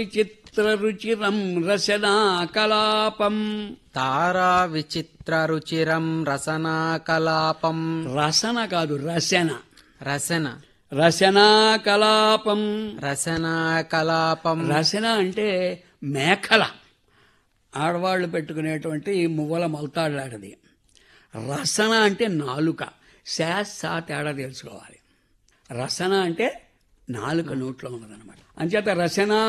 చిత్రరుచిరం రసనా కలాపం. తారా విచిత్ర రుచిరం రసనా కలాపం. రసన కాదు, రసన. రసన. రసనా కలాపం. రసనా కలాపం. రసన అంటే మేఖల, ఆడవాళ్లు పెట్టుకునేటువంటి మువ్వల మొలతాడలాడది. రసన అంటే నాలుక. సా తేడా తెలుసుకోవాలి. రసన అంటే నాలుక నోట్లో ఉన్నదన్నమాట. అంచేత రసన